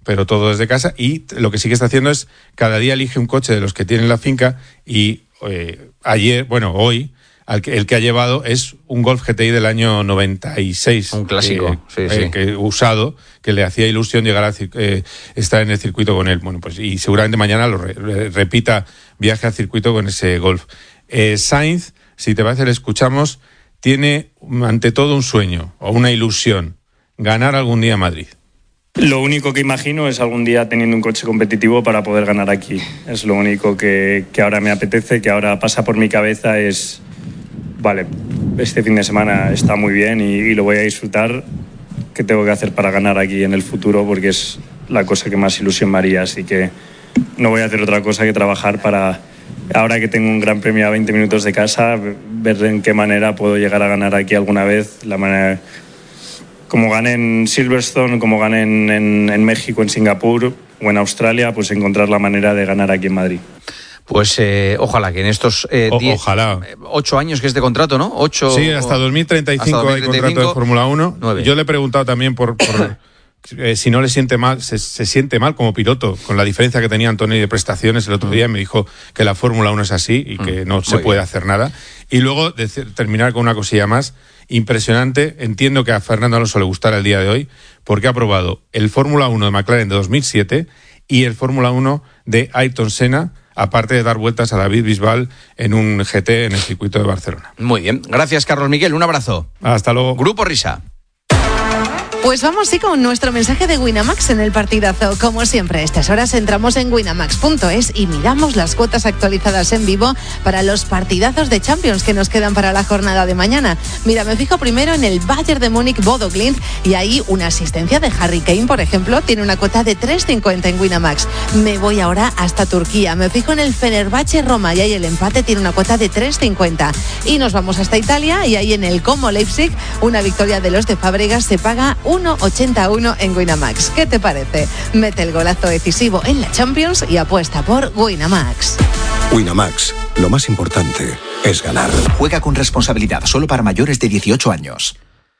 pero todo desde casa, y lo que sí que está haciendo es cada día elige un coche de los que tiene en la finca y hoy el que ha llevado es un Golf GTI del año 96. Un clásico, usado, que le hacía ilusión llegar a estar en el circuito con él. Bueno, pues y seguramente mañana repita viaje al circuito con ese Golf. Sainz, si te parece, le escuchamos, tiene ante todo un sueño o una ilusión, ganar algún día Madrid. Lo único que imagino es algún día teniendo un coche competitivo para poder ganar aquí. Es lo único que ahora me apetece, que ahora pasa por mi cabeza es... Vale, este fin de semana está muy bien y lo voy a disfrutar. ¿Qué tengo que hacer para ganar aquí en el futuro? Porque es la cosa que más ilusión me haría. Así que no voy a hacer otra cosa que trabajar para, ahora que tengo un gran premio a 20 minutos de casa, ver en qué manera puedo llegar a ganar aquí alguna vez. La manera, como gané en Silverstone, como gané en México, en Singapur o en Australia, pues encontrar la manera de ganar aquí en Madrid. Pues ojalá que en estos 8 años que es de contrato, ¿no? 8, sí, hasta 2035 hay contrato de Fórmula 1. 9. Yo le he preguntado también por si no le siente mal, se siente mal como piloto, con la diferencia que tenía Antonio de prestaciones el otro día, me dijo que la Fórmula 1 es así y que no se puede hacer nada. Y luego terminar con una cosilla más impresionante. Entiendo que a Fernando Alonso le gustará el día de hoy, porque ha probado el Fórmula 1 de McLaren de 2007 y el Fórmula 1 de Ayrton Senna, aparte de dar vueltas a David Bisbal en un GT en el circuito de Barcelona. Muy bien. Gracias, Carlos Miguel. Un abrazo. Hasta luego. Grupo Risa. Pues vamos con nuestro mensaje de Winamax en el partidazo. Como siempre, a estas horas entramos en winamax.es y miramos las cuotas actualizadas en vivo para los partidazos de Champions que nos quedan para la jornada de mañana. Mira, me fijo primero en el Bayern de Múnich Bodo Glimt y ahí una asistencia de Harry Kane, por ejemplo, tiene una cuota de 3,50 en Winamax. Me voy ahora hasta Turquía. Me fijo en el Fenerbahce Roma y ahí el empate tiene una cuota de 3,50. Y nos vamos hasta Italia y ahí en el Como Leipzig una victoria de los de Fábregas se paga 1,81 en Winamax. ¿Qué te parece? Mete el golazo decisivo en la Champions y apuesta por Winamax. Winamax, lo más importante es ganar. Juega con responsabilidad, solo para mayores de 18 años.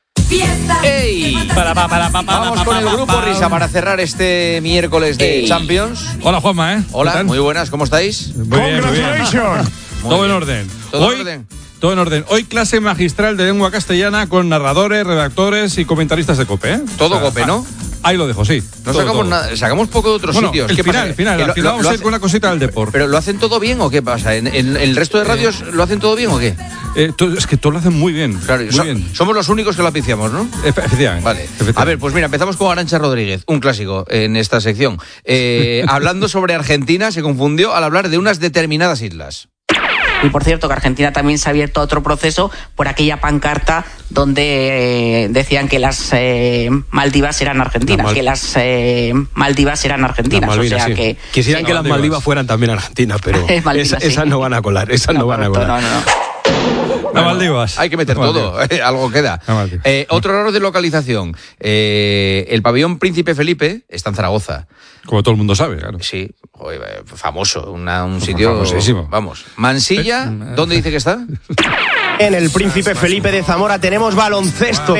¡Ey! Vamos con el Grupo Risa para cerrar este miércoles de Champions. Hola, Juanma, Hola, muy buenas, ¿cómo estáis? Muy bien, muy bien. Todo en orden. Todo en orden. Hoy clase magistral de lengua castellana con narradores, redactores y comentaristas de COPE, ¿eh? Todo COPE, ¿no? Ahí lo dejo, sí. No sacamos nada, sacamos poco de otros sitios. El final vamos a ir con una cosita del deporte. ¿Pero lo hacen todo bien o qué pasa? ¿En el resto de radios lo hacen todo bien o qué? Es que todos lo hacen muy bien. Claro, muy bien. Somos los únicos que lo apiciamos, ¿no? Efectivamente. Vale. A ver, pues mira, empezamos con Arantxa Rodríguez, un clásico en esta sección. Hablando sobre Argentina, se confundió al hablar de unas determinadas islas. Y por cierto, que Argentina también se ha abierto a otro proceso por aquella pancarta donde decían que las Maldivas eran argentinas, Maldivas eran argentinas. Malvinas, o sea, que quisieran que las Maldivas fueran también argentinas, pero Malvinas, esas no van a colar, no van a colar. No, Maldivas. Hay que meter todo, algo queda. Otro error de localización. El pabellón Príncipe Felipe está en Zaragoza. Como todo el mundo sabe, claro. Sí, famoso, un sitio famosísimo. Vamos. Mansilla, ¿dónde dice que está? En el Príncipe Felipe de Zamora tenemos baloncesto.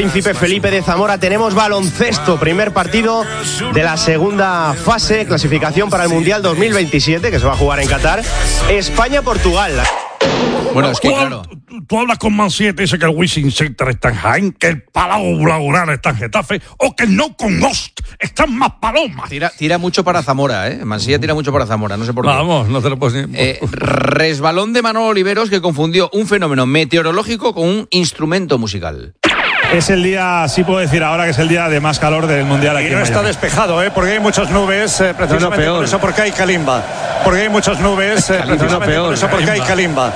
Primer partido de la segunda fase, clasificación para el Mundial 2027, que se va a jugar en Qatar. España-Portugal. Bueno, es que claro. Tú hablas con Mansilla y te dice que el Wizzing Center está en Jaén, que el Palau Blaugrana está en Getafe, o que no con Ost están más palomas. Tira mucho para Zamora, ¿eh? Mansilla tira mucho para Zamora, no sé por qué. Vamos, no te lo puedo decir. Resbalón de Manolo Oliveros que confundió un fenómeno meteorológico con un instrumento musical. Es el día, sí puedo decir ahora que es el día de más calor del Mundial aquí. Y no está despejado, porque hay muchas nubes, precisamente por eso, porque hay calimba. Porque hay muchas nubes, precisamente por eso, porque hay calimba.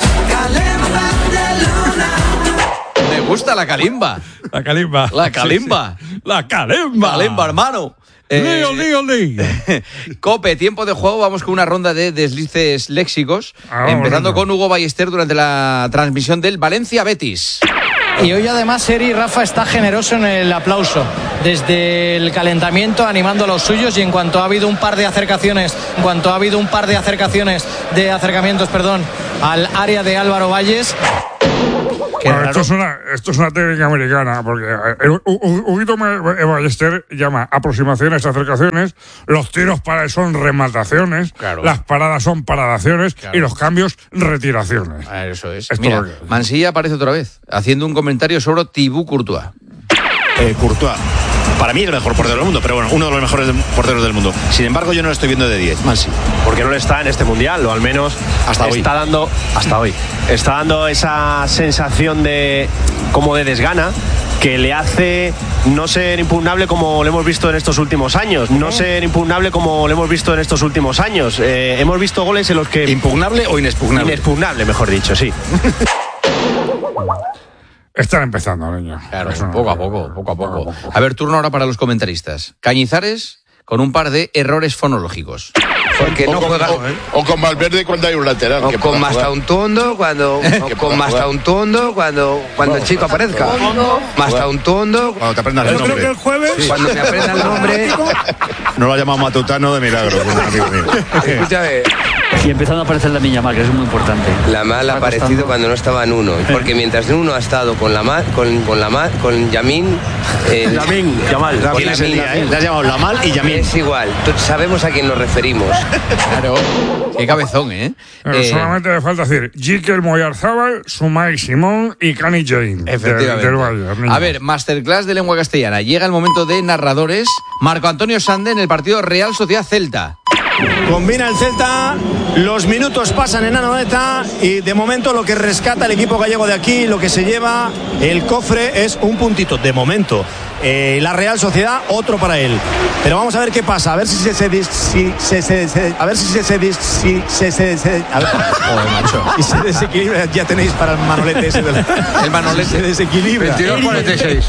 Me gusta la calimba. La calimba. La calimba. Sí. La calimba. Calimba, hermano. Lío. COPE, tiempo de juego, vamos con una ronda de deslices léxicos, empezando con Hugo Ballester durante la transmisión del Valencia-Betis. Y hoy además Eri Rafa está generoso en el aplauso desde el calentamiento, animando a los suyos, y en cuanto ha habido un par de acercaciones al área de Álvaro Valles. Bueno, esto es una técnica americana, porque Huguito Ballester llama aproximaciones, acercaciones, los tiros para él son remataciones, las paradas son paradaciones y los cambios retiraciones. Eso es. Mira, Mansilla aparece otra vez, haciendo un comentario sobre Thibaut Courtois. Courtois, para mí el mejor portero del mundo, pero bueno, uno de los mejores porteros del mundo. Sin embargo, yo no lo estoy viendo de 10, Mansi. Porque no lo está en este mundial, o al menos hasta hoy. Está dando esa sensación de desgana que le hace no ser impugnable como lo hemos visto en estos últimos años. Hemos visto goles en los que... ¿Impugnable o inexpugnable? Inexpugnable, mejor dicho, sí. Están empezando, niño. Claro, poco a poco. A ver, turno ahora para los comentaristas. Cañizares con un par de errores fonológicos. Porque no juega. O con Valverde cuando hay un lateral. O con Mastauntondo cuando el chico aparezca. Mastauntondo. Cuando te aprendas el nombre. Creo que el jueves. Sí. Cuando me aprenda el nombre. No lo ha llamado Matutano de milagro, un amigo mío. Escúchame. Y empezando a aparecer la Yamal, que es muy importante. Yamal ha aparecido cuando no estaba Nuno. Porque mientras Nuno ha estado con Yamal. Yamal. Le has llamado Yamal y Yamin. Es igual. Sabemos a quién nos referimos. Claro. Qué cabezón, ¿eh? Solamente le falta decir Jikel Moyarzábal, Sumay Simón y Cani Jain. Efectivamente. Del Bayern. A ver, masterclass de lengua castellana. Llega el momento de narradores. Marco Antonio Sande en el partido Real Sociedad Celta. Combina el Celta, los minutos pasan en Anoeta y de momento lo que rescata el equipo gallego de aquí, lo que se lleva el cofre es un puntito, de momento. La Real Sociedad, otro para él. Pero vamos a ver qué pasa, a ver si se desequilibra, ya tenéis para el manolete ese el manolete se desequilibra. 22-46.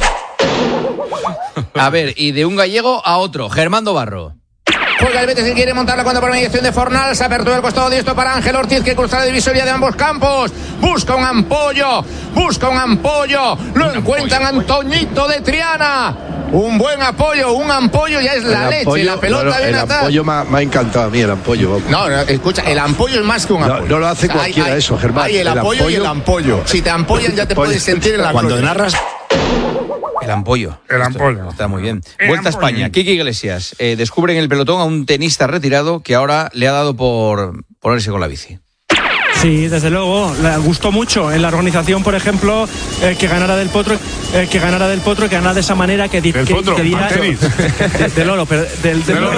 A ver, y de un gallego a otro, Germán Dobarro. Juega el Betis que quiere montarla cuando por mediación de Fornals. Apertura el costado diestro para Ángel Ortiz, que cruza la divisoria de ambos campos. Busca un ampollo. Lo encuentran Antoñito de Triana. Un buen apoyo, ya es la leche. La pelota viene atrás. El ampollo me ha encantado a mí, el ampollo. No, escucha, el ampollo es más que un ampollo. No lo hace cualquiera eso, Germán. Hay el apoyo y el ampollo. Si te ampollan ya te puedes sentir en la Cuando narras... El ampollo. Está muy bien. Vuelta a España. Kiki Iglesias. Descubre en el pelotón a un tenista retirado que ahora le ha dado por ponerse con la bici. Sí, desde luego, le gustó mucho en la organización, por ejemplo, que ganara del Potro, que ganara de esa manera que diera del oro, pero del toro.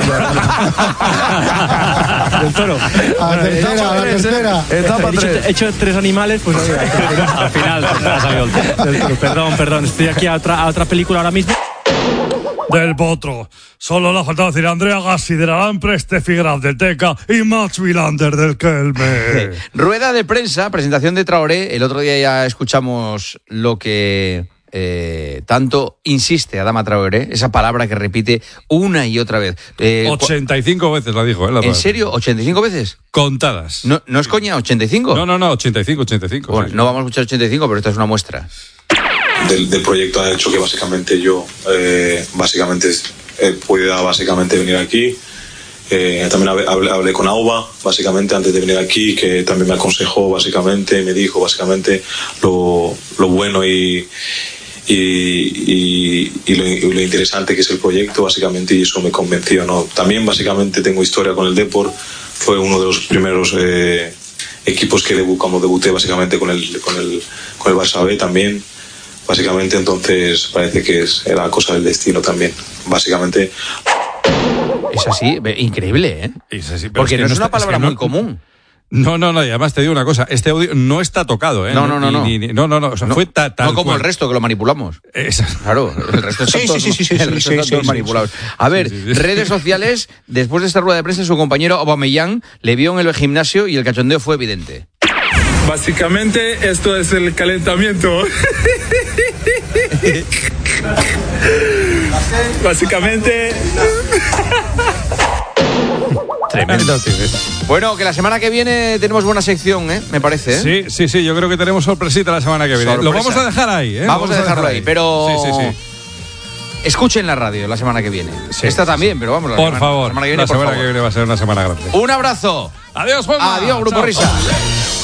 A la tercera. He hecho 3 animales, pues al final ha salido el toro. Perdón, estoy aquí a otra película ahora mismo. Del Potro. Solo le ha faltado decir Andrea Gassi de la Lampre, Steffi Graf del Teca y Max Wilander del Kelme. Rueda de prensa, presentación de Traoré. El otro día ya escuchamos lo que tanto insiste Adama Traoré, esa palabra que repite una y otra vez. 85 veces la dijo, ¿eh? ¿En serio? ¿85 veces? Contadas. ¿No es coña? ¿85? No, 85. Bueno, sí. No vamos a escuchar 85, pero esta es una muestra. Del proyecto ha hecho que básicamente yo pueda venir aquí. También hablé con Auba básicamente antes de venir aquí, que también me aconsejó básicamente, me dijo básicamente lo bueno y lo interesante que es el proyecto básicamente, y eso me convenció, ¿no? También básicamente tengo historia con el Depor, fue uno de los primeros equipos que cuando debuté básicamente con el Barça B también. Básicamente, entonces parece que era cosa del destino también. Básicamente. Es así, increíble, ¿eh? Es así, porque no es una palabra muy común. No, y además te digo una cosa, este audio no está tocado, ¿eh? No. O sea, fue tal no como cual. el resto, que lo manipulamos. Claro, el resto están todos manipulados. A ver, redes sociales, después de esta rueda de prensa, su compañero Aubameyang le vio en el gimnasio y el cachondeo fue evidente. Básicamente, esto es el calentamiento. Básicamente. Tremendo. Bueno, que la semana que viene tenemos buena sección, me parece. Sí, yo creo que tenemos sorpresita la semana que viene. Sorpresa. Lo vamos a dejar ahí, Vamos a dejarlo ahí, pero... Sí. Escuchen la radio la semana que viene. Esta también, pero vamos. Por favor, la semana que viene, que viene va a ser una semana grande. Un abrazo. Adiós, Juanma. Adiós, Grupo Chao. Risa.